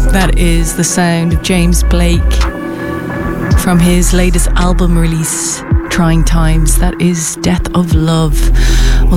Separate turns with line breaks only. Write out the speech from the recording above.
That is the sound of James Blake from his latest album release, Trying Times. That is Death of Love. Well,